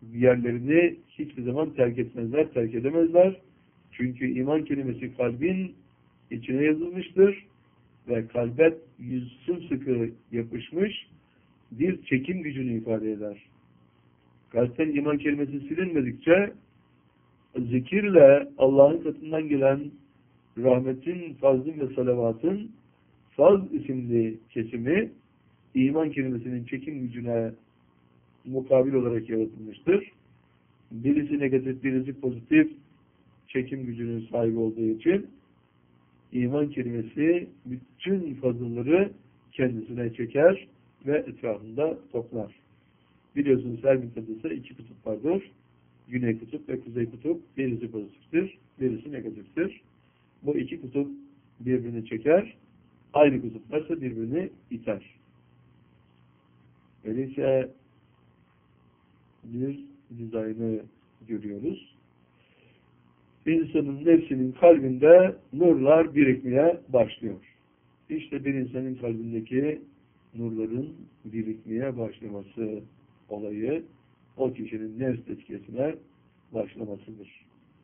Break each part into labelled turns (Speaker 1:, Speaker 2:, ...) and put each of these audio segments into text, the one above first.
Speaker 1: yerlerini hiçbir zaman terk etmezler, terk edemezler. Çünkü iman kelimesi kalbin içine yazılmıştır ve kalbe sımsıkı yapışmış bir çekim gücünü ifade eder. Kalpten iman kelimesi silinmedikçe zikirle Allah'ın katından gelen rahmetin, fazlın ve salavatın faz isimli kesimi iman kelimesinin çekim gücüne mukabil olarak yaratılmıştır. Birisi negatif, birisi pozitif çekim gücünün sahibi olduğu için iman kelimesi bütün fazılları kendisine çeker ve etrafında toplar. Biliyorsunuz her bir kıtası iki kutup vardır. Güney kutup ve kuzey kutup. Birisi pozitiftir, birisi negatiftir. Bu iki kutup birbirini çeker. Aynı kutuplarsa birbirini iter. Öyleyse bir dizaynı görüyoruz. İnsanın nefsinin kalbinde nurlar birikmeye başlıyor. İşte bir insanın kalbindeki nurların birikmeye başlaması olayı o kişinin nefs tezkiyesine başlamasıdır.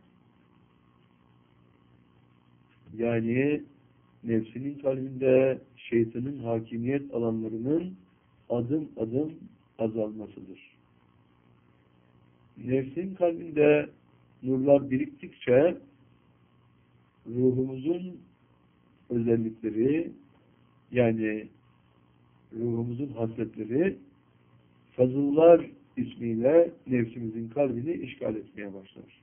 Speaker 1: Yani nefsinin kalbinde şeytanın hakimiyet alanlarının adım adım azalmasıdır. Nefsin kalbinde nurlar biriktikçe ruhumuzun özellikleri, yani ruhumuzun hasletleri fazıllar ismiyle nefsimizin kalbini işgal etmeye başlar.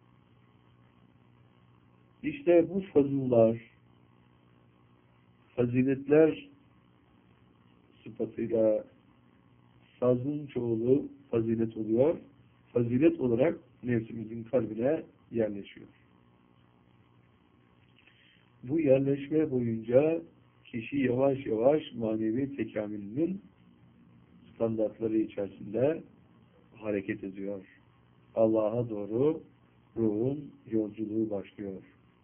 Speaker 1: İşte bu fazıllar, faziletler sıfatıyla sazın çoğulu fazilet oluyor. Fazilet olarak nefsimizin kalbine yerleşiyor. Bu yerleşme boyunca kişi yavaş yavaş manevi tekamülünün standartları içerisinde hareket ediyor. Allah'a doğru ruhun yolculuğu başlıyor.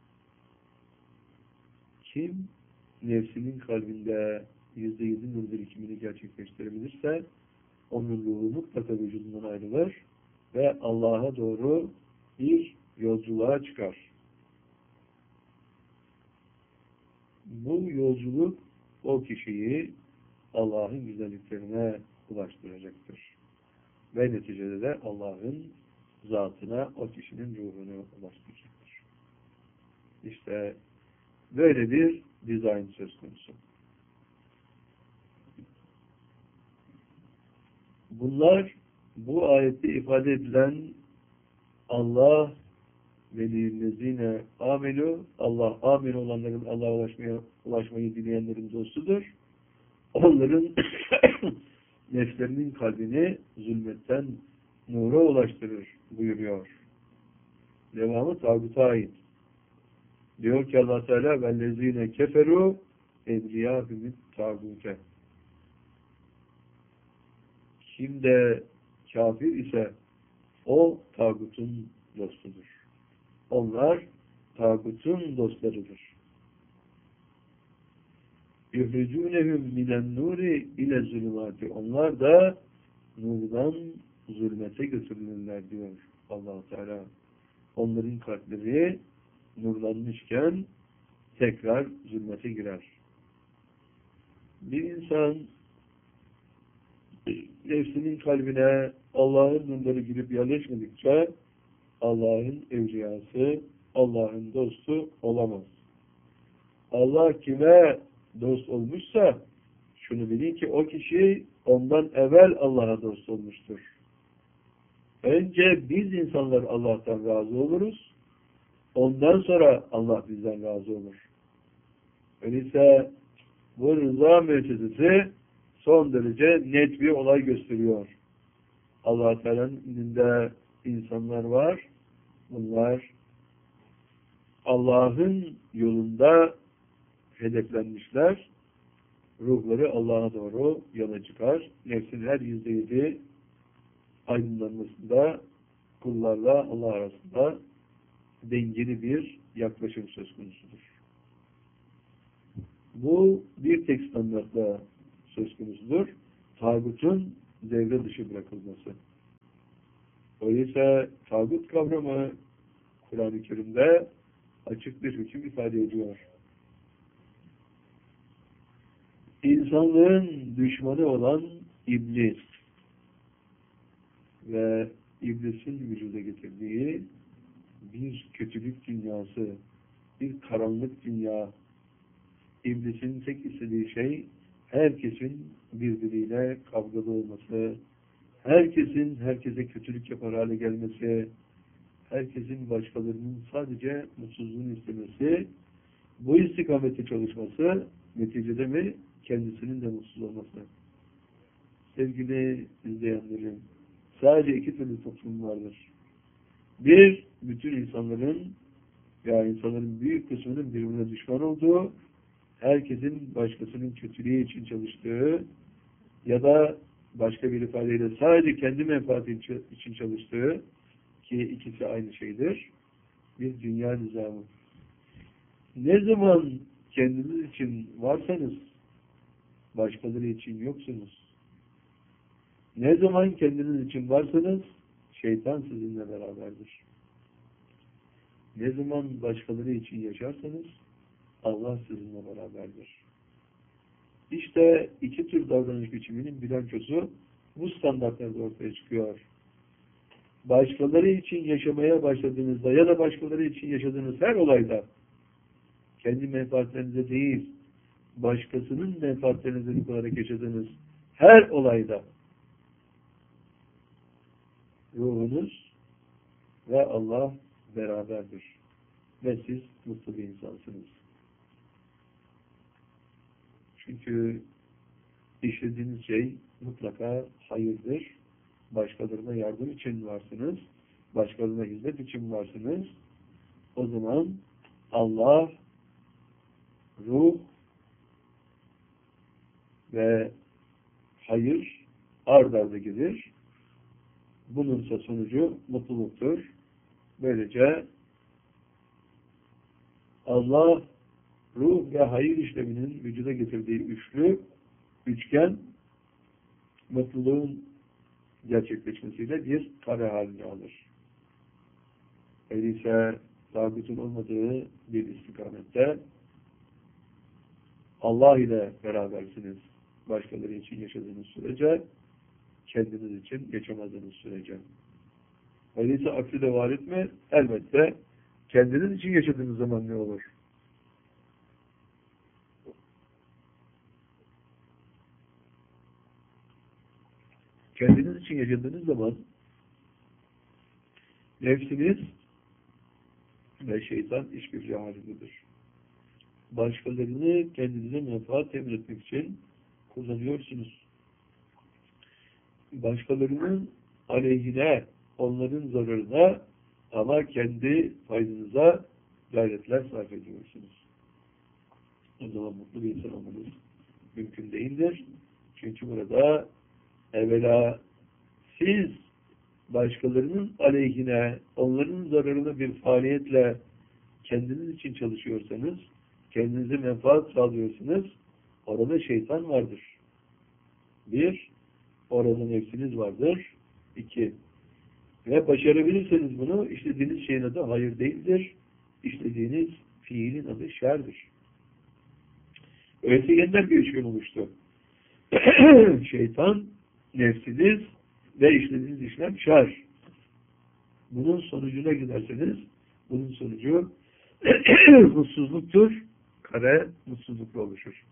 Speaker 1: Kim nefsinin kalbinde %7 nur birikimini gerçekleştirebilirse onun ruhu mutlaka vücudundan ayrılır ve Allah'a doğru bir yolculuğa çıkar. Bu yolculuk o kişiyi Allah'ın güzelliklerine ulaştıracaktır. Ve neticede de Allah'ın zatına o kişinin ruhunu ulaştıracaktır. İşte böyle bir dizayn söz konusu. Bunlar bu ayette ifade edilen Allah veliyüllezine amelu, Allah amin olanların Allah'a ulaşmayı dileyenlerin dostudur. Onların nefslerinin kalbini zulmetten nura ulaştırır buyuruyor. Devamı tağuta ait. Diyor ki Allah Teala vellezine keferu evliyâhümüt tağute. Kim de kafir ise o tağutun dostudur. Onlar tağutun dostlarıdır. Yuhricûnehum minen nuri ile zulümâti. Onlar da nurdan zulmete götürülürler diyor Allah Teala. Onların kalpleri nurlanmışken tekrar zulmete girer. Bir insan nefsinin kalbine Allah'ın nurları girip yerleşmedikçe Allah'ın evliyası, Allah'ın dostu olamaz. Allah kime dost olmuşsa şunu bilin ki o kişi ondan evvel Allah'a dost olmuştur. Önce biz insanlar Allah'tan razı oluruz. Ondan sonra Allah bizden razı olur. Öyleyse bu rıza meselesi son derece net bir olay gösteriyor. Allah Teala'nın indinde insanlar var. Bunlar Allah'ın yolunda hedeflenmişler. Ruhları Allah'a doğru yola çıkar. Nefsin her %7 aydınlanmasında kullarla Allah arasında dengeli bir yaklaşım söz konusudur. Bu bir tek standartla söz konusudur. Tağutun devre dışı bırakılması. Öyleyse tağut kavramı Kur'an-ı Kerim'de açık bir hüküm ifade ediyor. İnsanlığın düşmanı olan iblis ve iblisin vücuda getirdiği bir kötülük dünyası, bir karanlık dünya. İblisin tek istediği şey herkesin birbiriyle kavgalı olması, herkesin herkese kötülük yapar hale gelmesi, herkesin başkalarının sadece mutsuzluğunu istemesi, bu istikamette çalışması, neticede mi? Kendisinin de mutsuz olması. Sevgili izleyenlerim, sadece iki türlü toplum vardır. Bir, bütün insanların büyük kısmının birbirine düşman olduğu, herkesin başkasının kötülüğü için çalıştığı ya da başka bir ifadeyle sadece kendi menfaati için çalıştığı, ki ikisi aynı şeydir, bir dünya nizamı. Ne zaman kendiniz için varsanız, başkaları için yoksunuz. Ne zaman kendiniz için varsanız, şeytan sizinle beraberdir. Ne zaman başkaları için yaşarsanız, Allah sizinle beraberdir. İşte iki tür davranış biçiminin bilançosu bu standartlarda ortaya çıkıyor. Başkaları için yaşamaya başladığınızda ya da başkaları için yaşadığınız her olayda kendi menfaatlerinize değil, başkasının menfaatlerinize olarak yaşadığınız her olayda ruhunuz ve Allah beraberdir. Ve siz mutlu bir insansınız. Çünkü işlediğiniz şey mutlaka hayırdır. Başkalarına yardım için varsınız. Başkalarına hizmet için varsınız. O zaman Allah, ruh ve hayır ard arda gelir. Bununsa sonucu mutluluktur. Böylece Allah, ruh ve hayır işleminin vücuda getirdiği üçgen mutluluğun gerçekleşmesiyle bir kare haline alır. Öyleyse tağutun olmadığı bir istikamette Allah ile berabersiniz. Başkaları için yaşadığınız sürece, kendiniz için yaşamadığınız sürece. Öyleyse aksi de var etme, elbette kendiniz için yaşadığınız zaman ne olur? Kendiniz için yaşadığınız zaman nefsiniz ve şeytan işbirliği halindedir. Başkalarını kendinize menfaat temin etmek için kullanıyorsunuz. Başkalarının aleyhine, onların zararına ama kendi faydanıza gayretler sarf ediyorsunuz. O zaman mutlu bir insan olmanız mümkün değildir. Çünkü burada evvela siz başkalarının aleyhine, onların zararına bir faaliyetle kendiniz için çalışıyorsanız, kendinize menfaat sağlıyorsunuz, orada şeytan vardır. Bir, orada nefsiniz vardır. İki, ve başarabilirseniz bunu, işlediğiniz şeyin adı hayır değildir. İşlediğiniz fiilin adı şerdir. Öyleyse yeniden bir üçgen oluştu. Şeytan, nefsiniz ve işlediğiniz işlem şer. Bunun sonucuna giderseniz, bunun sonucu mutsuzluktur. Kare mutsuzlukla oluşur.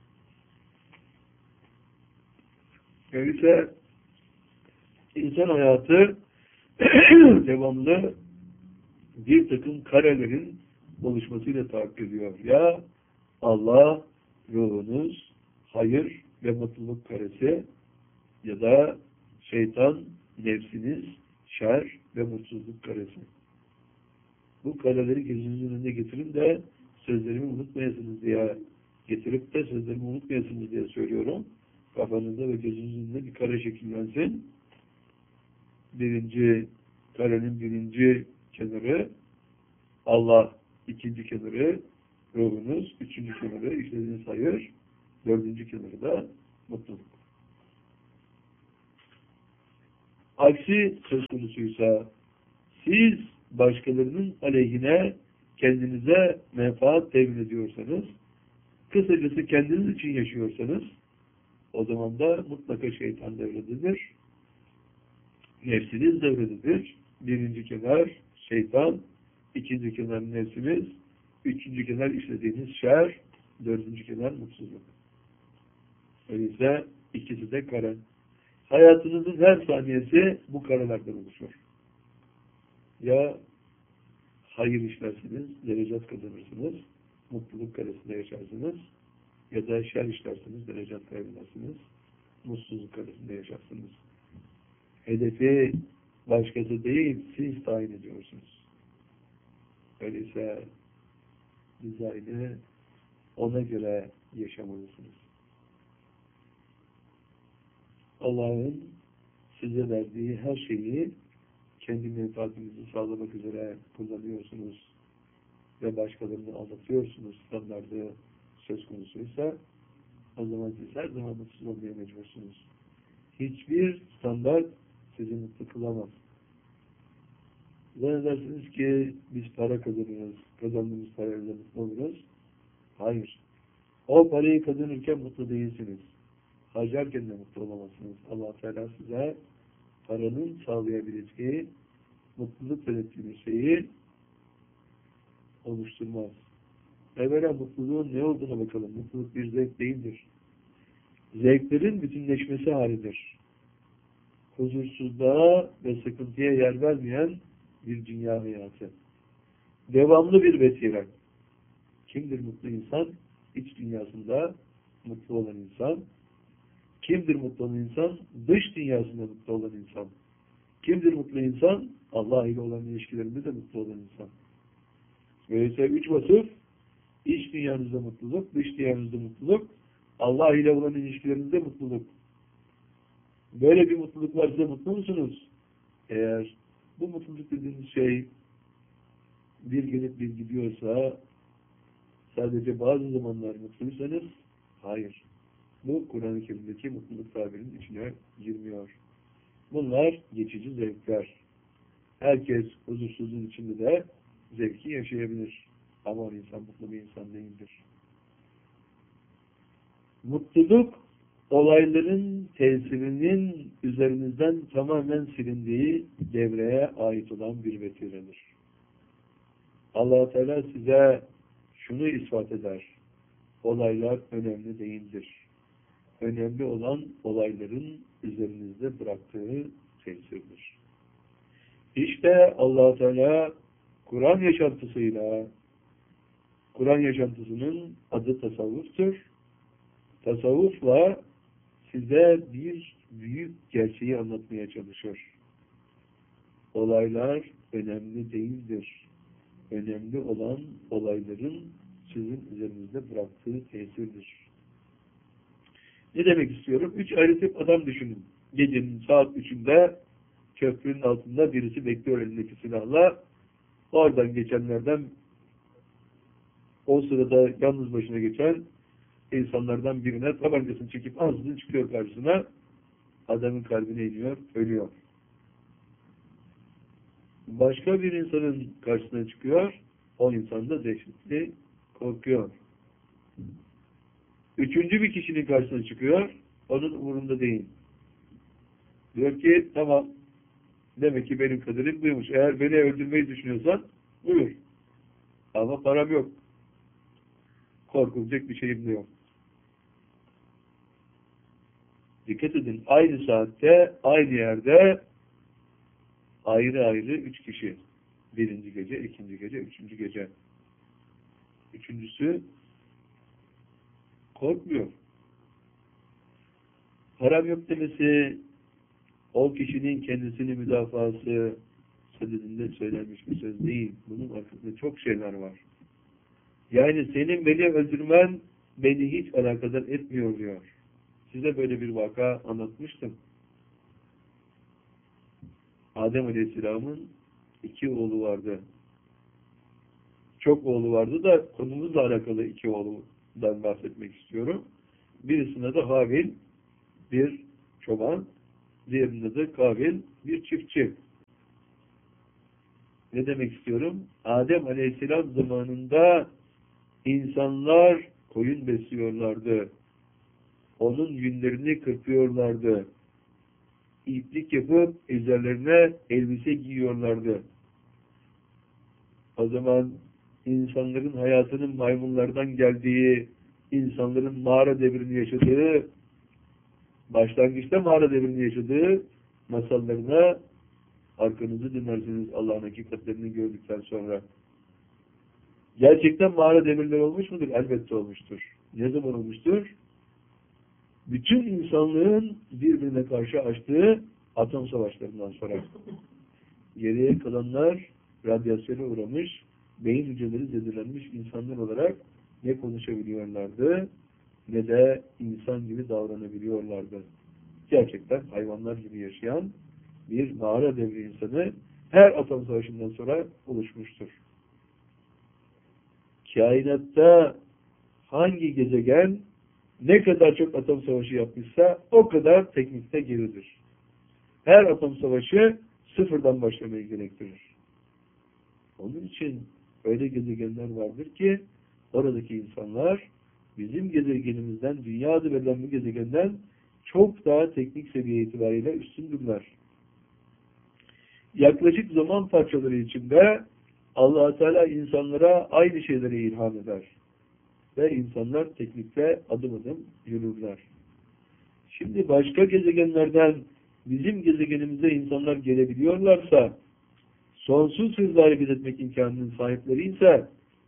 Speaker 1: Öyleyse insan hayatı devamlı bir takım karelerin oluşmasıyla tahakkuk ediyor. Ya Allah, ruhunuz, hayır ve mutluluk karesi ya da şeytan, nefsiniz, şer ve mutsuzluk karesi. Bu kareleri gözünüzün önüne getirin de sözlerimi unutmayasınız diye getirip de sözlerimi unutmayasınız diye söylüyorum. Kafanızda ve gözünüzün önünde bir kare şekillensin. Karenin birinci kenarı Allah, ikinci kenarı ruhunuz, üçüncü kenarı işlediğiniz hayır, dördüncü kenarı da mutluluk. Aksi söz konusuysa siz başkalarının aleyhine kendinize menfaat temin ediyorsanız, kısacası kendiniz için yaşıyorsanız, o zaman da mutlaka şeytan devrededir. Nefsiniz devrededir. Birinci kenar şeytan, ikinci kenar nefsimiz, üçüncü kenar işlediğiniz şer, dördüncü kenar mutsuzluk. Öyleyse ikisi de kare. Hayatınızın her saniyesi bu karelerden oluşur. Ya hayır işlersiniz, derecat kazanırsınız, mutluluk karesinde yaşarsınız, ya da şer işlersiniz, derecat kaybedersiniz, mutsuzluk karesinde yaşarsınız. Hedefi başkası değil, siz tayin ediyorsunuz. Öyleyse dizaynı ona göre yaşamalısınız. Allah'ın size verdiği her şeyi kendi menfaatinizi sağlamak üzere kullanıyorsunuz ve başkalarını aldatıyorsunuz standardı söz konusuysa, o zaman siz her zaman mutsuz olmaya mecbursunuz. Hiçbir standart sizi mutlu kılamaz. Zannedersiniz ki biz para kazanıyoruz, kazandığımız parayla mutlu oluruz. Hayır. O parayı kazanırken mutlu değilsiniz. Harcarken de mutlu olamazsınız. Allah Teala size paranın sağlayabileceği mutluluk belirttiği şeyi oluşturmaz. Evvela mutluluğun ne olduğuna bakalım. Mutluluk bir zevk değildir. Zevklerin bütünleşmesi halidir. Huzursuzluğa ve sıkıntıya yer vermeyen bir dünya hayatı. Devamlı bir vesile. Kimdir mutlu insan? İç dünyasında mutlu olan insan. Kimdir mutlu olan insan? Dış dünyasında mutlu olan insan. Kimdir mutlu insan? Allah ile olan ilişkilerinde de mutlu olan insan. Böylece üç vasıf: iç dünyanızda mutluluk, dış dünyanızda mutluluk, Allah ile olan ilişkilerinizde mutluluk. Böyle bir mutluluk varsa mutlu musunuz? Eğer bu mutluluk dediğiniz şey bir gelip bir gidiyorsa, sadece bazı zamanlar mutluysanız, hayır. Bu Kur'an-ı Kerim'deki mutluluk tabirinin içine girmiyor. Bunlar geçici zevkler. Herkes huzursuzluğun içinde de zevki yaşayabilir. Ama o insan mutlu bir insan değildir. Mutluluk, olayların tesirinin üzerinizden tamamen silindiği devreye ait olan bir vesiledir. Allah Teala size şunu ispat eder: olaylar önemli değildir. Önemli olan olayların üzerinizde bıraktığı tesirdir. İşte Allah Teala Kur'an yaşantısıyla, Kur'an yaşantısının adı tasavvuftur. Tasavvufla size bir büyük gerçeği anlatmaya çalışır. Olaylar önemli değildir. Önemli olan olayların sizin üzerinizde bıraktığı tesirdir. Ne demek istiyorum? 3 ayrı tip adam düşünün. Gecenin saat 3'ünde köprünün altında birisi bekliyor elindeki silahla. Oradan geçenlerden, o sırada yalnız başına geçen insanlardan birine tabancasını çekip ansızın çıkıyor karşısına. Adamın kalbine iniyor, ölüyor. Başka bir insanın karşısına çıkıyor. O insan da dehşetli korkuyor. Üçüncü bir kişinin karşısına çıkıyor. Onun umurunda değil. Diyor ki tamam, demek ki benim kaderim buymuş. Eğer beni öldürmeyi düşünüyorsan buyur. Ama param yok. Korkulacak bir şeyim de yok. Dikkat edin, aynı saatte, aynı yerde ayrı ayrı 3 kişi. Birinci gece, ikinci gece, üçüncü gece. Üçüncüsü korkmuyor. Param yok demesi, o kişinin kendisini müdafası sadedinde söylenmiş bir söz değil. Bunun arkasında çok şeyler var. Yani senin beni öldürmen beni hiç alakadar etmiyor diyor. Size böyle bir vaka anlatmıştım. Adem Aleyhisselam'ın 2 oğlu vardı. Çok oğlu vardı da konumuzla alakalı 2 oğlundan bahsetmek istiyorum. Birisine de Habil, bir çoban, diğerinde de Kabil, bir çiftçi. Ne demek istiyorum? Adem Aleyhisselam zamanında insanlar koyun besliyorlardı. Onun yünlerini kırpıyorlardı. İplik yapıp üzerlerine elbise giyiyorlardı. O zaman insanların hayatının maymunlardan geldiği, insanların mağara devrini yaşadığı, başlangıçta mağara devrini yaşadığı masallarına arkanızı dönersiniz Allah'ın hakikatlerini gördükten sonra. Gerçekten mağara devirleri olmuş mudur? Elbette olmuştur. Ne zaman olmuştur? Bütün insanlığın birbirine karşı açtığı atom savaşlarından sonra. Geriye kalanlar radyasyona uğramış, beyin hücreleri zedelenmiş insanlar olarak ne konuşabiliyorlardı ne de insan gibi davranabiliyorlardı. Gerçekten hayvanlar gibi yaşayan bir mağara devri insanı her atom savaşından sonra oluşmuştur. Kainatta hangi gezegen ne kadar çok atom savaşı yapmışsa o kadar teknikte geridir. Her atom savaşı sıfırdan başlamayı gerektirir. Onun için öyle gezegenler vardır ki oradaki insanlar bizim gezegenimizden, dünya adı verilen bu gezegenden çok daha teknik seviye itibariyle üstündürler. Yaklaşık zaman parçaları içinde Allah-u Teala insanlara aynı şeyleri ilham eder. Ve insanlar teknikte adım adım yürürler. Şimdi başka gezegenlerden bizim gezegenimize insanlar gelebiliyorlarsa, sonsuz hızla hareket etmek imkanının sahipleri ise,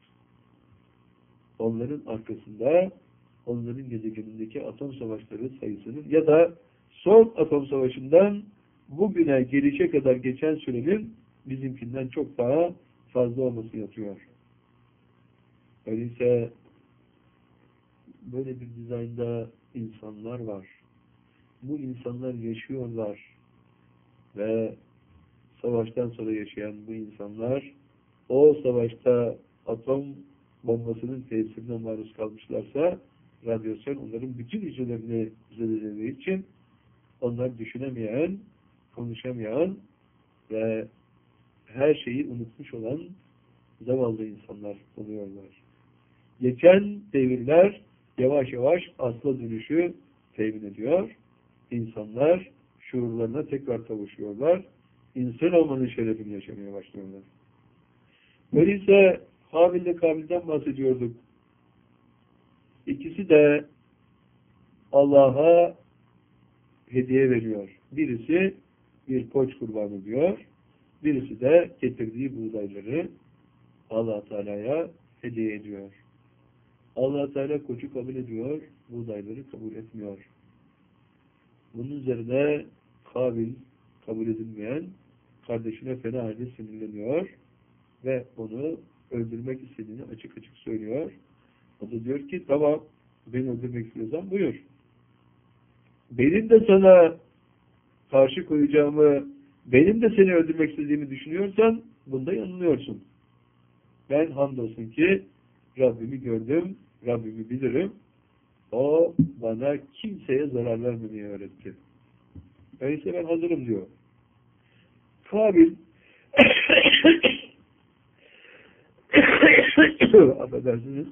Speaker 1: onların arkasında onların gezegenindeki atom savaşları sayısının ya da son atom savaşından bugüne gelişe kadar geçen sürenin bizimkinden çok daha fazla olması yatıyor. Öyleyse böyle bir dizaynda insanlar var. Bu insanlar yaşıyorlar ve savaştan sonra yaşayan bu insanlar o savaşta atom bombasının tesirine maruz kalmışlarsa radyasyon onların bütün hücrelerini zedelediği için onlar düşünemeyen, konuşamayan ve her şeyi unutmuş olan zavallı insanlar oluyorlar. Geçen devirler yavaş yavaş asla dönüşü temin ediyor. İnsanlar şuurlarına tekrar kavuşuyorlar. İnsan olmanın şerefini yaşamaya başlıyorlar. Öyleyse Habil ile Kabil'den bahsediyorduk. İkisi de Allah'a hediye veriyor. Birisi bir koç kurban ediyor. Birisi de getirdiği buğdayları Allah Teala'ya hediye ediyor. Allah Teala koçu kabul ediyor, buğdayları kabul etmiyor. Bunun üzerine Kabil kabul edilmeyen kardeşine fena halde sinirleniyor ve onu öldürmek istediğini açık açık söylüyor. O da diyor ki tamam beni öldürmek istiyorsan buyur. Benim de sana karşı koyacağımı, benim de seni öldürmek istediğimi düşünüyorsan bunda yanılıyorsun. Ben hamdolsun ki Rabbimi gördüm, Rabbimi bilirim. O bana kimseye zarar vermemeyi öğretti. Öyleyse ben hazırım diyor. Kabil affedersiniz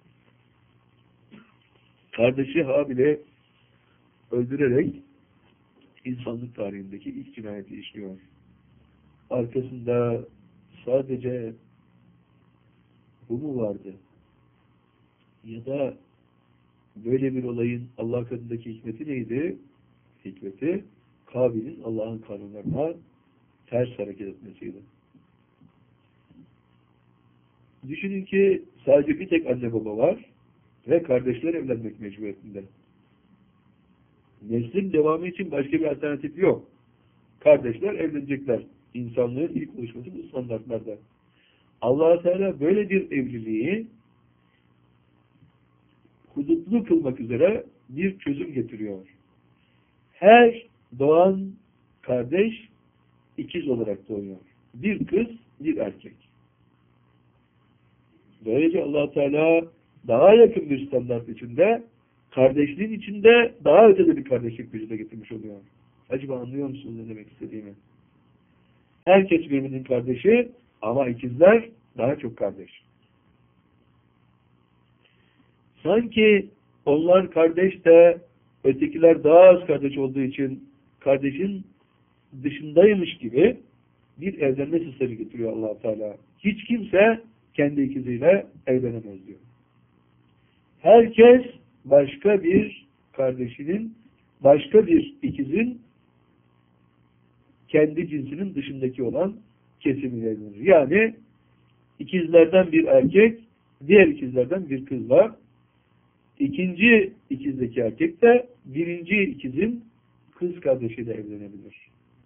Speaker 1: kardeşi Habil'i öldürerek insanlık tarihindeki ilk cinayeti işliyor. Arkasında sadece bu mu vardı? Ya da böyle bir olayın Allah katındaki hikmeti neydi? Hikmeti Kabil'in Allah'ın kanunlarına ters hareket etmesiydi. Düşünün ki sadece bir tek anne baba var ve kardeşler evlenmek mecburiyetinde. Neslin devamı için başka bir alternatif yok. Kardeşler evlenecekler. İnsanlığın ilk oluşması bu standartlarda. Allah-u Teala böyle bir evliliği hudutlu kılmak üzere bir çözüm getiriyor. Her doğan kardeş ikiz olarak doğuyor. Bir kız, bir erkek. Böylece Allah-u Teala daha yakın bir standart içinde, kardeşliğin içinde daha ötede bir kardeşlik gücüne getirmiş oluyor. Acaba anlıyor musunuz ne demek istediğimi? Herkes birbirinin kardeşi Ama ikizler daha çok kardeş. Sanki onlar kardeş de ötekiler daha az kardeş olduğu için kardeşin dışındaymış gibi bir evlenme sistemi getiriyor Allah Teala. Hiç kimse kendi ikiziyle evlenemez diyor. Herkes başka bir kardeşinin, başka bir ikizin kendi cinsinin dışındaki olan kesimiyle evlenir. Yani ikizlerden bir erkek, diğer ikizlerden bir kızla, ikinci ikizdeki erkek de birinci ikizin kız kardeşiyle evlenebilir.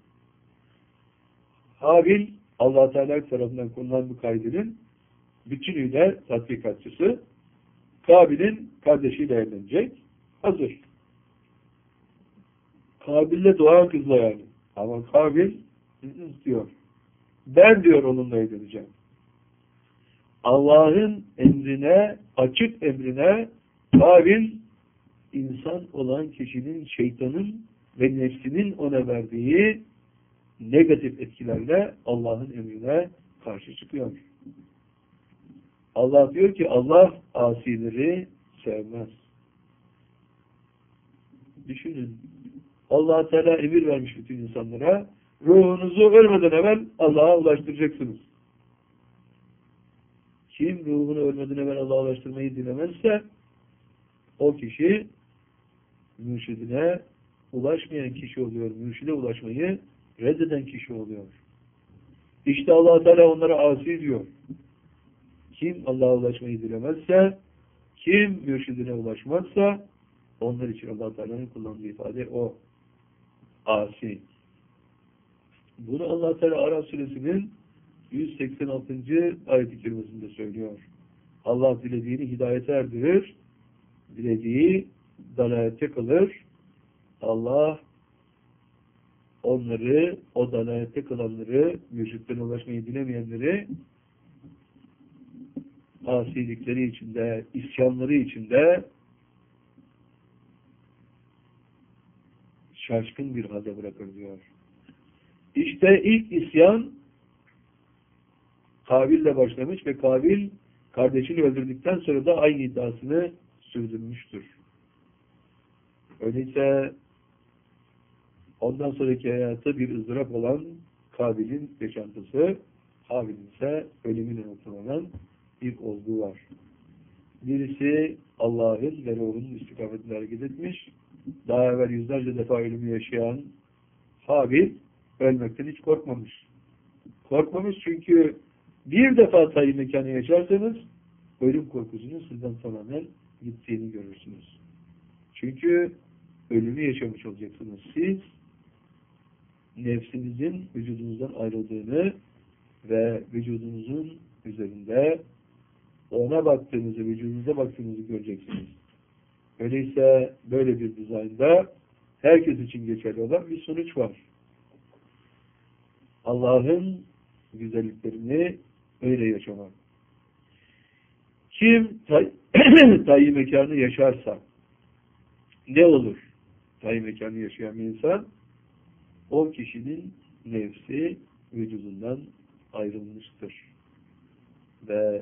Speaker 1: Habil, Allah Teala tarafından konulan bu kaidenin bütünüyle tatbikatçısı. Kabil'in kardeşiyle evlenecek. Hazır. Kabil'le doğan kızla yani. Ama Kabil diyor. Ben diyor onunla evleneceğim. Allah'ın emrine, açık emrine Kabil insan olan kişinin, şeytanın ve nefsinin ona verdiği negatif etkilerle Allah'ın emrine karşı çıkıyor. Allah diyor ki Allah asileri sevmez. Düşünün. Allah Teala emir vermiş bütün insanlara. Ruhunuzu ölmeden evvel Allah'a ulaştıracaksınız. Kim ruhunu ölmeden evvel Allah'a ulaştırmayı dilemezse o kişi mürşidine ulaşmayan kişi oluyor. Mürşide ulaşmayı reddeden kişi oluyor. İşte Allah Teala onlara asi diyor. Kim Allah'a ulaşmayı dilemezse, kim mürşidine ulaşmazsa onlar için Allah Teala'nın kullandığı ifade o. Asi. Bunu Allah Teala Araf suresinin 186. ayet-i kerimesinde söylüyor. Allah dilediğini hidayete erdirir, dilediği dalalete kalır. Allah onları, o dalalete kalanları, mürşidine ulaşmayı dilemeyenleri asilikleri içinde, isyanları içinde şaşkın bir halde bırakır diyor. İşte ilk isyan Kabil'le başlamış ve Kabil kardeşini öldürdükten sonra da aynı iddiasını sürdürmüştür. Öyleyse ondan sonraki hayatı bir ızdırap olan Kabil'in yaşantısı, Habil'in ise ölümüne noktalanan bir olgu var. Birisi Allah'ın ve ruhunun istikametinde hareket etmiş, daha evvel yüzlerce defa ölümü yaşayan Habil ölmekten hiç korkmamış. Korkmamış çünkü bir defa tayin mekanı yaşarsanız ölüm korkusunun sizden tamamen gittiğini görürsünüz. Çünkü ölümü yaşamış olacaksınız. Siz nefsinizin vücudunuzdan ayrıldığını ve vücudunuzun üzerinde ona baktığınızı, vücudunuza baktığınızı göreceksiniz. Öyleyse böyle bir dizaynda herkes için geçerli olan bir sonuç var. Allah'ın güzelliklerini öyle yaşamak. Kim tayyi mekanı yaşarsa ne olur? Tayyi mekanı yaşayan bir insan o kişinin nefsi vücudundan ayrılmıştır. Ve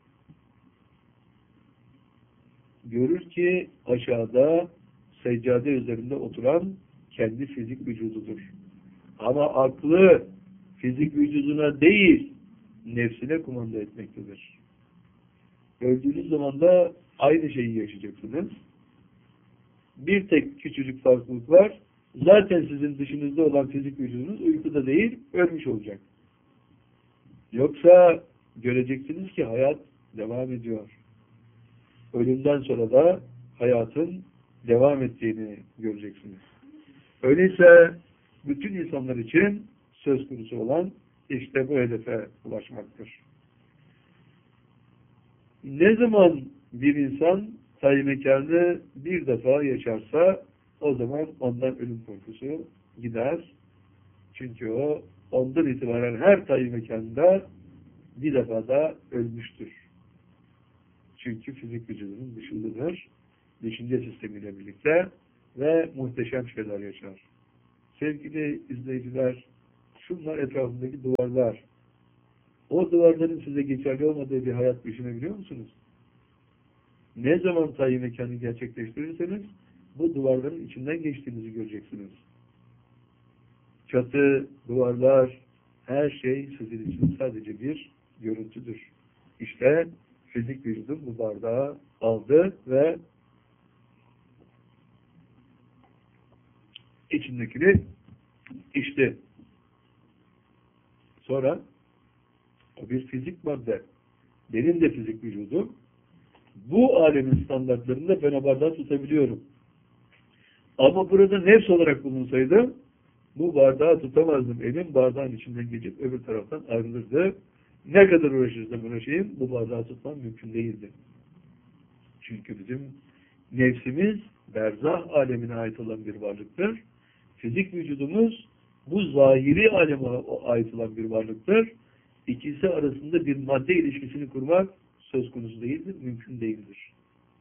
Speaker 1: görür ki aşağıda seccade üzerinde oturan kendi fizik vücududur. Ama aklı fizik vücuduna değil, nefsine kumanda etmektedir. Öldüğünüz zaman da aynı şeyi yaşayacaksınız. Bir tek küçücük farklılık var. Zaten sizin dışınızda olan fizik vücudunuz uykuda değil, ölmüş olacak. Yoksa göreceksiniz ki hayat devam ediyor. Ölümden sonra da hayatın devam ettiğini göreceksiniz. Öyleyse bütün insanlar için söz konusu olan işte bu hedefe ulaşmaktır. Ne zaman bir insan tayyi mekanı bir defa yaşarsa o zaman ondan ölüm korkusu gider. Çünkü o ondan itibaren her tayyi mekanında bir defa da ölmüştür. Çünkü fizik vücudunun dışındadır. Düşünce sistemiyle birlikte ve muhteşem şeyler yaşar. Sevgili izleyiciler, şunlar etrafındaki duvarlar. O duvarların size geçerli olmadığı bir hayat düşünebiliyor musunuz? Ne zaman tayin mekanı gerçekleştirirseniz bu duvarların içinden geçtiğinizi göreceksiniz. Çatı, duvarlar, her şey sizin için sadece bir görüntüdür. İşte fizik vücudum bu bardağı aldı ve içindekini içti. Sonra o bir fizik madde. Benim de fizik vücudum. Bu alemin standartlarında ben o bardağı tutabiliyorum. Ama burada nefs olarak bulunsaydı bu bardağı tutamazdım. Elim bardağın içinden geçip öbür taraftan ayrılırdı. Ne kadar uğraşırsam uğraşayım bu bardağı tutmam mümkün değildi. Çünkü bizim nefsimiz berzah alemine ait olan bir varlıktır. Fizik vücudumuz bu zahiri aleme ait olan bir varlıktır. İkisi arasında bir madde ilişkisini kurmak söz konusu değildir, mümkün değildir.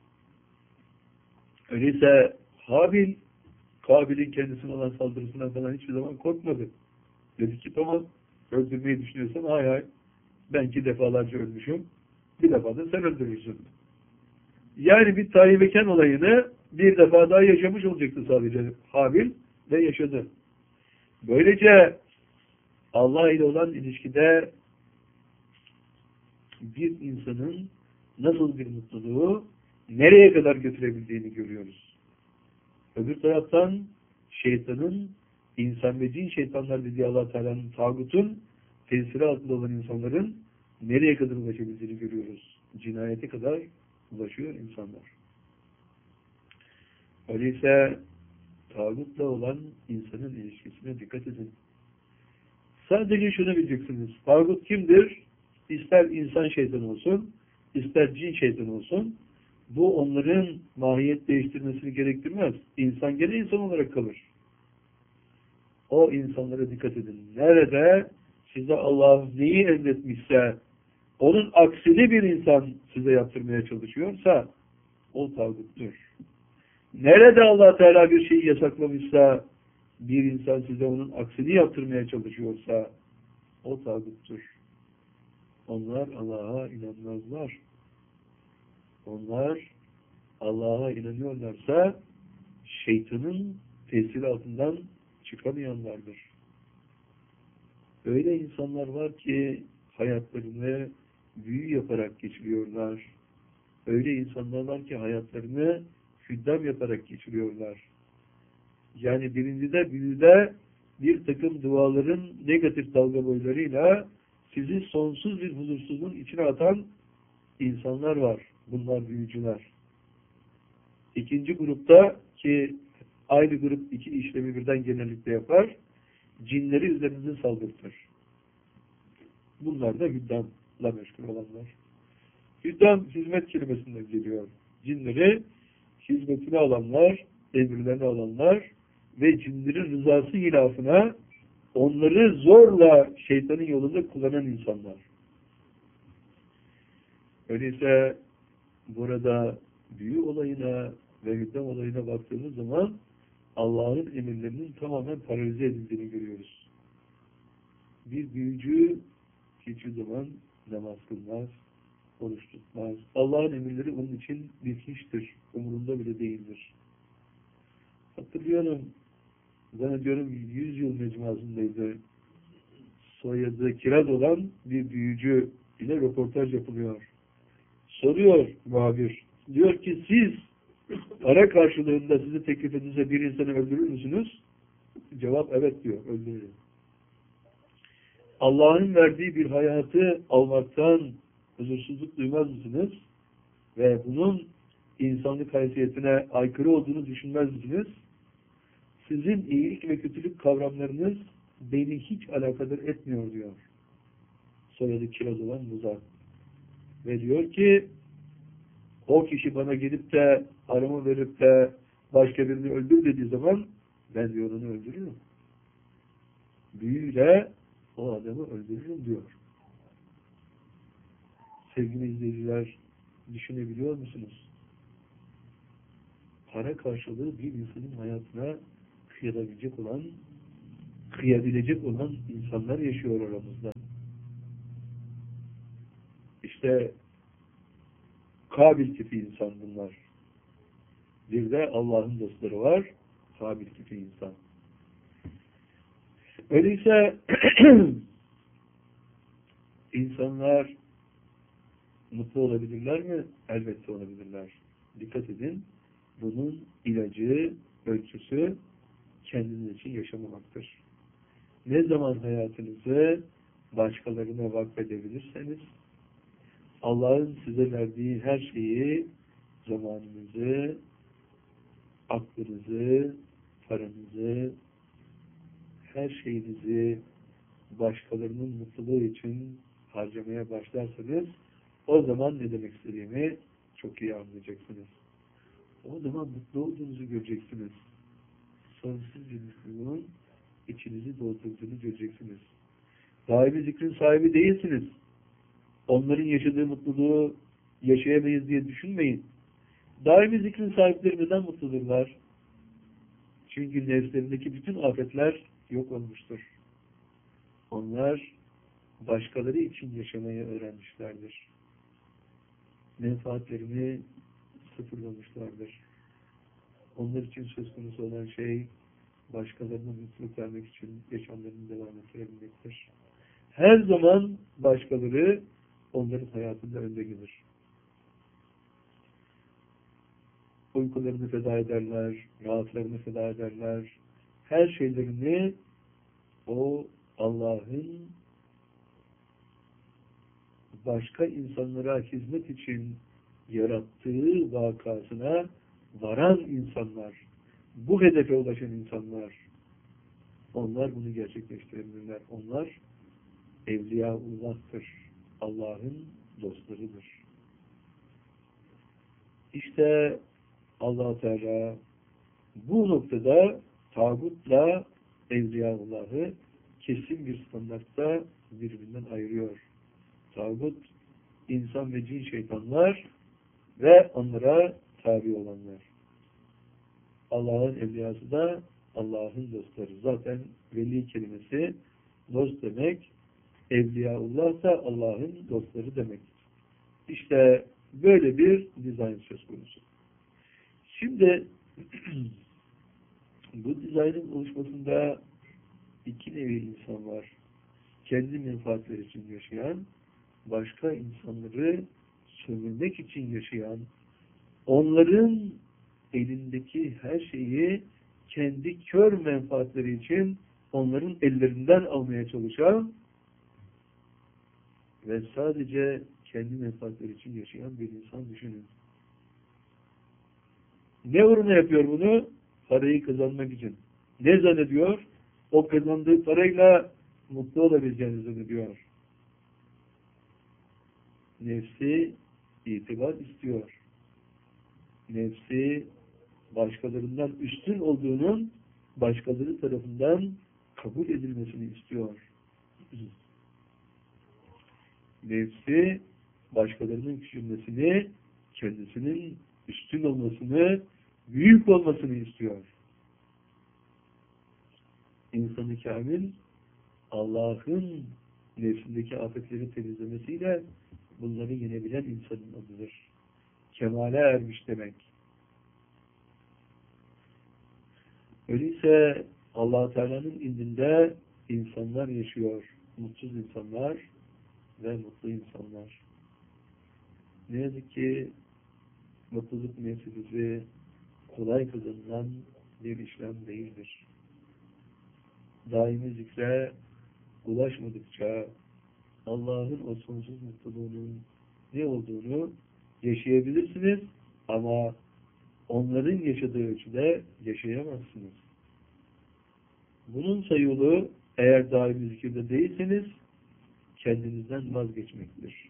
Speaker 1: Öyleyse Habil, Kabil'in kendisine olan saldırısından falan hiçbir zaman korkmadı. Dedi ki tamam, öldürmeyi düşünüyorsan hay hay, ben 2 defalarca ölmüşüm, bir defa da sen öldürürsün. Yani bir tayyibeken olayını bir defa daha yaşamış olacaktı sadece Habil ve yaşadı. Böylece Allah ile olan ilişkide bir insanın nasıl bir mutluluğu nereye kadar götürebildiğini görüyoruz. Öbür taraftan şeytanın, insan ve cin şeytanlar dediği Allah Teala'nın tağutun tesiri altında olan insanların nereye kadar ulaşabildiğini görüyoruz. Cinayete kadar ulaşıyor insanlar. Öyleyse tağutla olan insanın ilişkisine dikkat edin. Sadece şunu bileceksiniz. Tağut kimdir? İster insan şeytan olsun, ister cin şeytan olsun, bu onların mahiyet değiştirmesini gerektirmez. İnsan gene insan olarak kalır. O insanlara dikkat edin. Nerede size Allah neyi emretmişse, onun aksini bir insan size yaptırmaya çalışıyorsa, o tağuttur. Nerede Allah Teala bir şeyi yasaklamışsa, bir insan size onun aksini yaptırmaya çalışıyorsa, o tağuttur. Onlar Allah'a inanmazlar. Onlar Allah'a inanıyorlarsa şeytanın tesiri altından çıkamayanlardır. Öyle insanlar var ki hayatlarını büyü yaparak geçiriyorlar. Öyle insanlar var ki hayatlarını hüddam yaparak geçiriyorlar. Yani birincide büyüde bir takım duaların negatif dalga boylarıyla sizi sonsuz bir huzursuzluğun içine atan insanlar var. Bunlar büyücüler. İkinci grupta ki aynı grup iki işlemi birden genellikle yapar, cinleri üzerinize saldırtır. Bunlar da hüddamla meşgul olanlar. Hüddam hizmet kelimesinden geliyor. Cinleri hizmetine alanlar, emirlerine alanlar ve cinlerin rızası hilafına onları zorla şeytanın yolunda kullanan insanlar. Öyleyse burada büyü olayına ve hüddam olayına baktığımız zaman Allah'ın emirlerinin tamamen paralize edildiğini görüyoruz. Bir büyücü hiçbir zaman namaz kılmaz, oruç tutmaz. Allah'ın emirleri onun için bir hiçtir. Umurunda bile değildir. Hatırlıyorum, zannediyorum 100 yıl mecmuasındaydı. Soyadı kiraz olan bir büyücü ile röportaj yapılıyor. Soruyor muhabir. Diyor ki siz para karşılığında size teklif edilse bir insanı öldürür müsünüz? Cevap evet diyor. Öldürürüm. Allah'ın verdiği bir hayatı almaktan huzursuzluk duymaz mısınız? Ve bunun insanlık haysiyetine aykırı olduğunu düşünmez misiniz? Sizin iyilik ve kötülük kavramlarınız beni hiç alakadar etmiyor diyor. Soyadı kiraz olan Muzar. Ve diyor ki o kişi bana gelip de paramı verip de başka birini öldür dediği zaman ben diyor onu öldürürüm. Büyüyle o adamı öldürürüm diyor. Sevgili izleyiciler, düşünebiliyor musunuz? Para karşılığı bir insanın hayatına kıyabilecek olan insanlar yaşıyor aramızda. İşte Kabil tipi insan bunlar. Bir de Allah'ın dostları var. Kabil tipi insan. Öyleyse insanlar mutlu olabilirler mi? Elbette olabilirler. Dikkat edin. Bunun ilacı, ölçüsü kendiniz için yaşamamaktır. Ne zaman hayatınızı başkalarına vakfedebilirseniz, Allah'ın size verdiği her şeyi, zamanınızı, aklınızı, paranızı, her şeyinizi başkalarının mutluluğu için harcamaya başlarsanız, o zaman ne demek istediğimi çok iyi anlayacaksınız. O zaman mutlu olduğunuzu göreceksiniz. Sonsuz bir mutluluğun içinizi doldurduğunu göreceksiniz. Daimi zikrin sahibi değilsiniz. Onların yaşadığı mutluluğu yaşayamayız diye düşünmeyin. Daimi zikrin sahipleri neden mutludurlar? Çünkü nefslerindeki bütün afetler yok olmuştur. Onlar başkaları için yaşamayı öğrenmişlerdir. Menfaatlerini sıfırlamışlardır. Onlar için söz konusu olan şey başkalarına mutluluk vermek için yaşamlarını devam ettirebilmektir. Her zaman başkaları onların hayatında önde gelir. Uykularını feda ederler, rahatlarını feda ederler. Her şeylerini o Allah'ın başka insanlara hizmet için yarattığı vakasına varan insanlar, bu hedefe ulaşan insanlar, onlar bunu gerçekleştirebilirler. Onlar Evliyaullah'tır. Allah'ın dostlarıdır. İşte Allah Teala bu noktada tağutla Evliyaullah'ı kesin bir standartta birbirinden ayırıyor. Tağut, insan ve cin şeytanlar ve onlara tabi olanlar. Allah'ın evliyası da Allah'ın dostları. Zaten veli kelimesi dost demek, Evliyaullah da Allah'ın dostları demek. İşte böyle bir dizayn söz konusu. Şimdi bu dizaynın oluşmasında iki nevi insan var. Kendi menfaatleri için yaşayan, başka insanları sömürmek için yaşayan, onların elindeki her şeyi kendi kör menfaatleri için onların ellerinden almaya çalışan ve sadece kendi menfaatleri için yaşayan bir insan düşünün. Ne uğruna yapıyor bunu? Parayı kazanmak için. Ne zannediyor? O kazandığı parayla mutlu olabileceğini zannediyor. Nefsi itibar istiyor. Nefsi başkalarından üstün olduğunun başkaları tarafından kabul edilmesini istiyor. Nefsi başkalarının küçülmesini, kendisinin üstün olmasını, büyük olmasını istiyor. İnsan-ı kamil Allah'ın nefsindeki afetleri temizlemesiyle bunları yenebilen insanın adıdır. Kemale ermiş demek. Öyleyse Allah Teala'nın indinde insanlar yaşıyor. Mutsuz insanlar ve mutlu insanlar. Ne yazık ki mutluluk meselesi kolay kazanılan bir işlem değildir. Daimi zikre ulaşmadıkça Allah'ın o sonsuz mutluluğunun ne olduğunu yaşayabilirsiniz ama onların yaşadığı ölçüde yaşayamazsınız. Bunun yolu eğer daimi zikirde değilseniz kendinizden vazgeçmektir.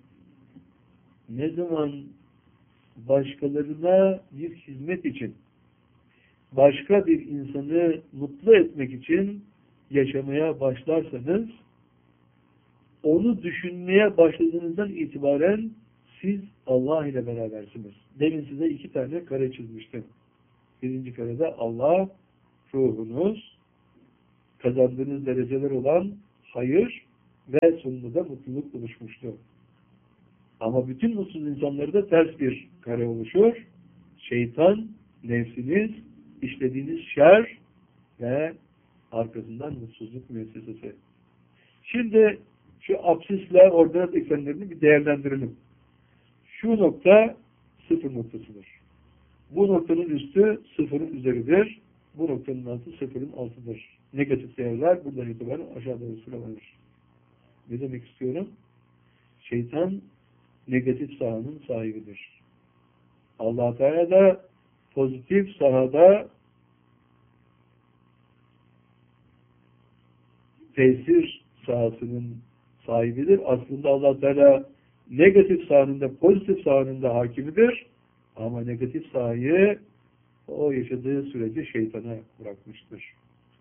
Speaker 1: Ne zaman başkalarına bir hizmet için, başka bir insanı mutlu etmek için yaşamaya başlarsanız, onu düşünmeye başladığınızdan itibaren siz Allah ile berabersiniz. Demin size 2 tane kare çizmiştim. Birinci karede Allah, ruhunuz, kazandığınız dereceler olan hayır ve sonunda da mutluluk oluşmuştu. Ama bütün mutsuz insanlarda ters bir kare oluşur. Şeytan, nefsiniz, işlediğiniz şer ve arkasından mutsuzluk müessesesi. Şimdi şu absisle ordinat eksenlerini bir değerlendirelim. Şu nokta sıfır noktasıdır. Bu noktanın üstü sıfırın üzeridir. Bu noktanın altı sıfırın altıdır. Negatif değerler buradan itibaren aşağı doğru sıralanır. Ne demek istiyorum? Şeytan negatif sahanın sahibidir. Allah Teala da pozitif sahada tesir sahasının sahibidir. Aslında Allah Teala negatif sahanın da pozitif sahanın da hakimidir. Ama negatif sahayı o yaşadığı sürece şeytana bırakmıştır.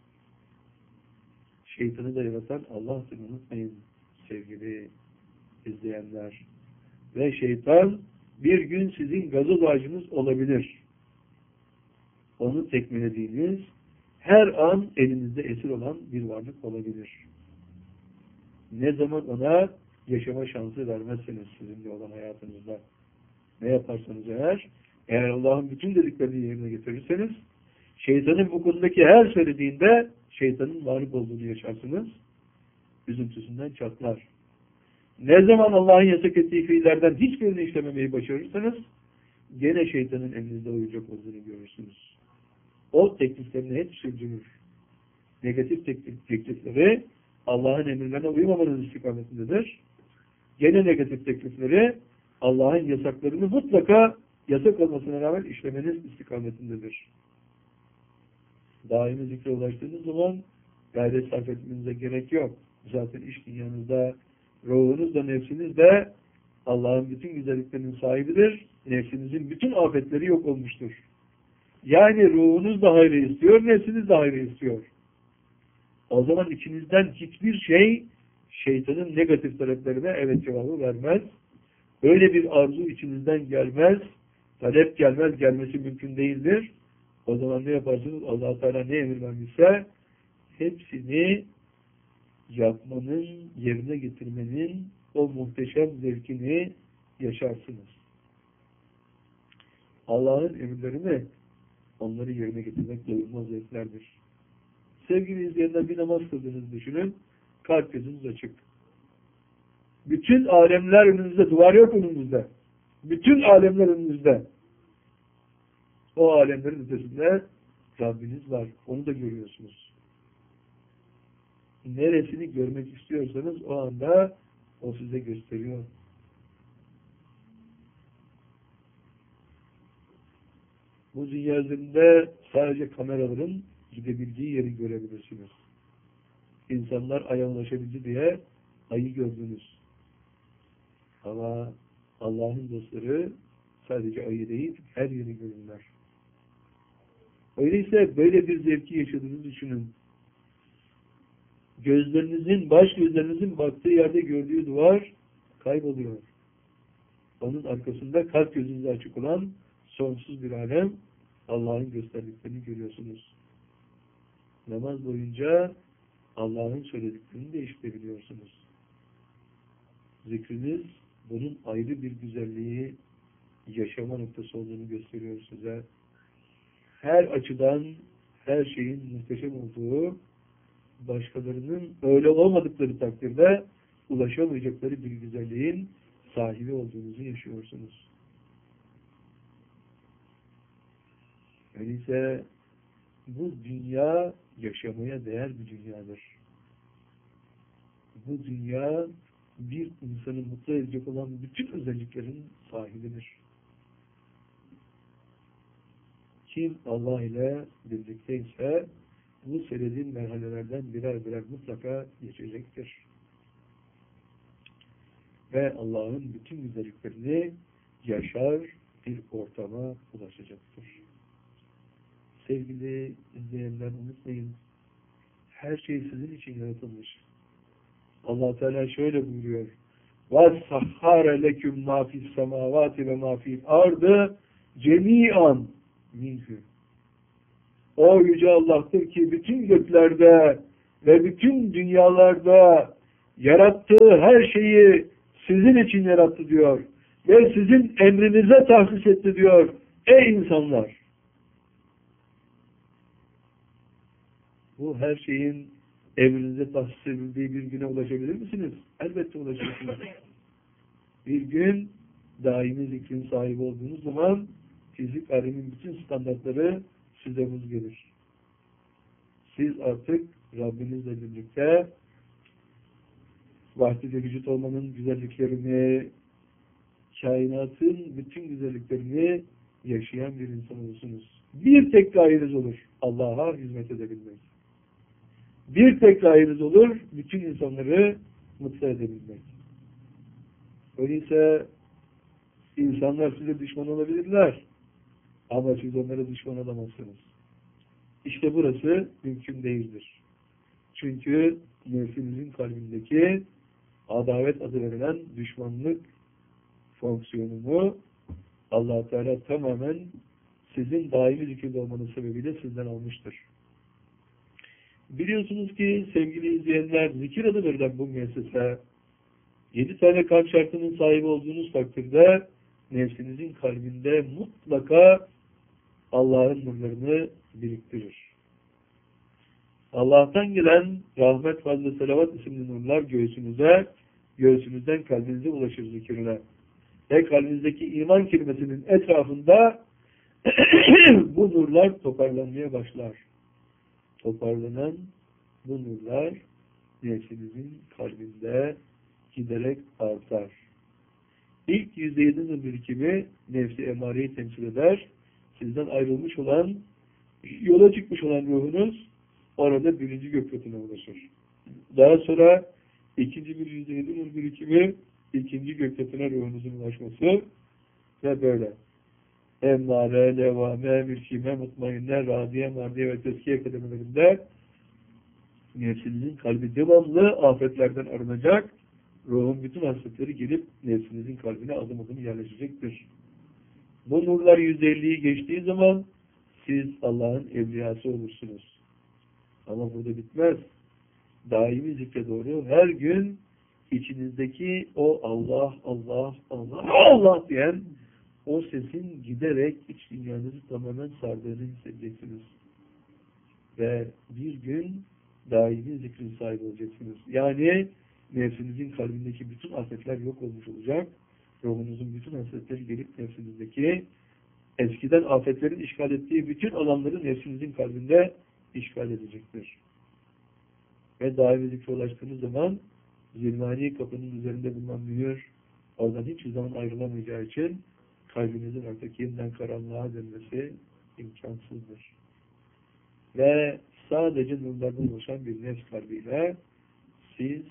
Speaker 1: Şeytanı da yaratan Allah'tır, unutmayın sevgili izleyenler. Ve şeytan bir gün sizin gazoz ağacınız olabilir. Onu tekmelediğiniz, her an elinizde esir olan bir varlık olabilir. Ne zaman ona yaşama şansı vermezseniz sizinle olan hayatınızda, ne yaparsanız eğer Allah'ın bütün dediklerini yerine getirirseniz, şeytanın bu konudaki her söylediğinde şeytanın varlık olduğunu yaşarsınız, üzüntüsünden çatlar. Ne zaman Allah'ın yasak ettiği fiillerden hiçbirini işlememeyi başarırsanız, gene şeytanın elinizde uyuyacak olduğunu görürsünüz. O tekliflerini hep sürdürür. Negatif teklifleri Allah'ın emirlerine uymamanın istikametindedir. Gene negatif teklifleri Allah'ın yasaklarını mutlaka yasak olmasına rağmen işlemeniz istikametindedir. Daimi zikre ulaştığınız zaman gayret sarf etmenize gerek yok. Zaten iş dünyanızda ruhunuz da nefsiniz de Allah'ın bütün güzelliklerinin sahibidir. Nefsinizin bütün afetleri yok olmuştur. Yani ruhunuz da hayrı istiyor, nefsiniz de hayrı istiyor. O zaman içinizden hiçbir şey şeytanın negatif taleplerine evet cevabı vermez. Öyle bir arzu içinizden gelmez, talep gelmez, gelmesi mümkün değildir. O zaman ne yaparsınız? Allah Teala ne emir vermişse hepsini yapmanın, yerine getirmenin o muhteşem zevkini yaşarsınız. Allah'ın emirlerini onları yerine getirmek doyulmaz zevklerdir. Sevgili izleyenler, bir namaz kıldığınızı düşünün. Kalp gözünüz açık. Bütün alemler önünüzde, duvar yok önünüzde. Bütün alemler önünüzde. O alemlerin ötesinde Rabbiniz var. Onu da görüyorsunuz. Neresini görmek istiyorsanız o anda o size gösteriyor. Bu dünya üzerinde sadece kameraların gidebildiği yeri görebilirsiniz. İnsanlar aya ulaşabildi diye ayı gördünüz. Ama Allah'ın dostları sadece ayı değil, her yeri görürler. Öyleyse böyle bir zevki yaşadığınızı düşünün. Baş gözlerinizin baktığı yerde gördüğü duvar kayboluyor. Onun arkasında kalp gözünüzde açık olan sonsuz bir alem, Allah'ın gösterdiklerini görüyorsunuz. Namaz boyunca Allah'ın söylediklerini de işitebiliyorsunuz. Zikriniz bunun ayrı bir güzelliği, yaşama noktası olduğunu gösteriyor size. Her açıdan her şeyin muhteşem olduğu, başkalarının öyle olmadıkları takdirde ulaşamayacakları bir güzelliğin sahibi olduğunuzu yaşıyorsunuz. Öyleyse bu dünya yaşamaya değer bir dünyadır. Bu dünya bir insanı mutlu edecek olan bütün özelliklerin sahibidir. Kim Allah ile birlikteyse bu söylediğim merhalelerden birer birer mutlaka geçecektir. Ve Allah'ın bütün güzelliklerini yaşar bir ortama ulaşacaktır. Sevgili izleyenler, unutmayın, her şey sizin için yaratılmış. Allah Teala şöyle buyuruyor: وَسَخَّرَ لَكُمْ مَا فِي السَّمَاوَاتِ وَمَا فِي الْاَرْضِ جَمِيعًا minhü. O Yüce Allah'tır ki bütün göklerde ve bütün dünyalarda yarattığı her şeyi sizin için yarattı diyor. Ve sizin emrinize tahsis etti diyor. Ey insanlar! Bu her şeyin emrinize tahsis edildiği bir güne ulaşabilir misiniz? Elbette ulaşırsınız. Bir gün daimi zikrin sahibi olduğunuz zaman fizik alemin bütün standartları size vuz gelir. Siz artık Rabbinizle birlikte vahdet-i vücut olmanın güzelliklerini, kainatın bütün güzelliklerini yaşayan bir insan olursunuz. Bir tek gayeniz olur. Allah'a hizmet edebilmek. Bir tek gayeniz olur. Bütün insanları mutlu edebilmek. Öyleyse insanlar size düşman olabilirler. Ama siz onlara düşman olamazsınız. İşte burası mümkün değildir. Çünkü nefsinizin kalbindeki adavet adı verilen düşmanlık fonksiyonunu Allah-u Teala tamamen sizin daimi zikirde olmanız sebebiyle sizden almıştır. Biliyorsunuz ki sevgili izleyenler, zikir adı verilen bu müessese 7 tane kalp şartının sahibi olduğunuz takdirde nefsinizin kalbinde mutlaka Allah'ın nurlarını biriktirir. Allah'tan gelen rahmet, fazl ve selavat isimli nurlar göğsünüzden kalbinize ulaşır zikirle. Ve kalbinizdeki iman kelimesinin etrafında bu nurlar toparlanmaya başlar. Toparlanan bu nurlar nefsinizin kalbinde giderek artar. İlk %7 nur birikimi nefsi emareyi temsil eder. Sizden ayrılmış olan, yola çıkmış olan ruhunuz orada birinci gökletine ulaşır. Daha sonra ikinci bir %7 nur birikimi ikinci gökletine ruhunuzun ulaşması ve böyle. Emmare, levame, mülkime, mutmainne, radiye, mardiye ve teskiye kademelerinde nefsinizin kalbi devamlı afetlerden arınacak, ruhun bütün hasretleri gelip nefsinizin kalbine adım adım yerleşecektir. Bu nurlar %50'yi geçtiği zaman siz Allah'ın evliyası olursunuz. Ama burada bitmez. Daimi zikre doğru her gün içinizdeki o Allah, Allah, Allah, Allah diyen o sesin giderek iç dünyanızı tamamen sardığını hissedeceksiniz. Ve bir gün daimi zikrin sahibi olacaksınız. Yani nefsinizin kalbindeki bütün afetler yok olmuş olacak. Ruhunuzun bütün hasretleri gelip nefsinizdeki eskiden afetlerin işgal ettiği bütün alanları nefsinizin kalbinde işgal edecektir. Ve daimi zikre ulaştığınız zaman zilmani kapının üzerinde bulunan mühür oradan hiçbir zaman ayrılamayacağı için kalbinizin artık yeniden karanlığa dönmesi imkansızdır. Ve sadece nurlardan oluşan bir nefs kalbiyle siz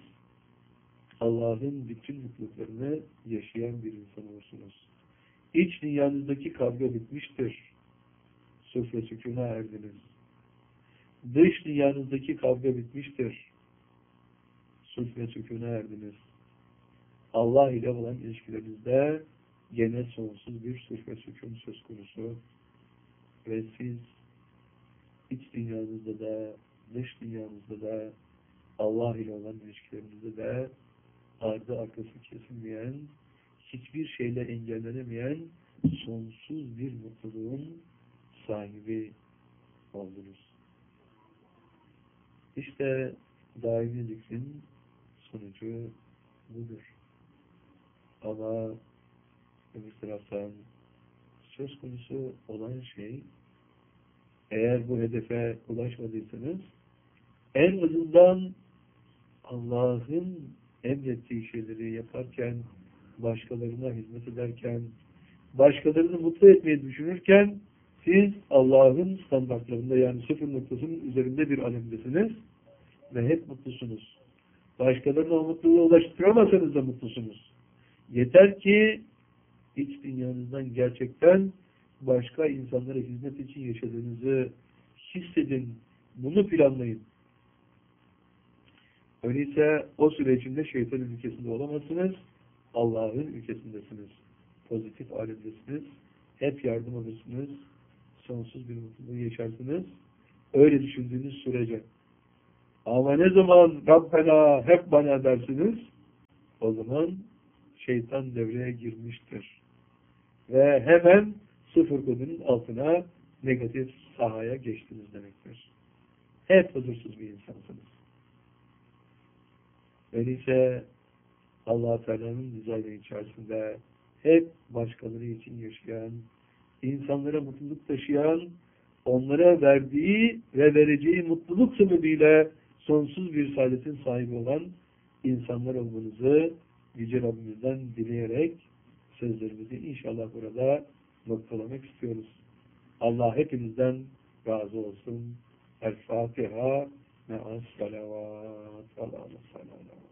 Speaker 1: Allah'ın bütün mutluluklarını yaşayan bir insan olursunuz. İç dünyanızdaki kavga bitmiştir. Suf ve sükûna erdiniz. Dış dünyanızdaki kavga bitmiştir. Suf ve sükûna erdiniz. Allah ile olan ilişkilerinizde gene sonsuz bir suf ve sükûn söz konusu. Ve siz iç dünyanızda da, dış dünyanızda da, Allah ile olan ilişkilerinizde de ardı arkası kesilmeyen, hiçbir şeyle engellenemeyen sonsuz bir mutluluğun sahibi oldunuz. İşte daimi zikrin sonucu budur. Ama öbür taraftan söz konusu olan şey, eğer bu hedefe ulaşmadıysanız, en azından Allah'ın emrettiği şeyleri yaparken, başkalarına hizmet ederken, başkalarını mutlu etmeyi düşünürken, siz Allah'ın standartlarında, yani sıfır noktasının üzerinde bir alemdesiniz ve hep mutlusunuz. Başkalarına o mutluluğa ulaştıramasanız da mutlusunuz. Yeter ki iç dünyanızdan gerçekten başka insanlara hizmet için yaşadığınızı hissedin. Bunu planlayın. Öyleyse o süre içinde şeytanın ülkesinde olamazsınız. Allah'ın ülkesindesiniz. Pozitif alemdesiniz. Hep yardım alırsınız. Sonsuz bir mutluluğu yaşarsınız. Öyle düşündüğünüz sürece. Ama ne zaman Rabbena hep bana dersiniz, o zaman şeytan devreye girmiştir. Ve hemen sıfır kodunun altına negatif sahaya geçtiniz demektir. Hep huzursuz bir insansınız. Öyleyse Allah-u Teala'nın rızayla içerisinde hep başkaları için yaşayan, insanlara mutluluk taşıyan, onlara verdiği ve vereceği mutluluk sebebiyle sonsuz bir saadetin sahibi olan insanlar olmanızı Yüce Rabbimizden dileyerek sözlerimizi inşallah burada noktalamak istiyoruz. Allah hepinizden razı olsun. El Fatiha me'as salavat.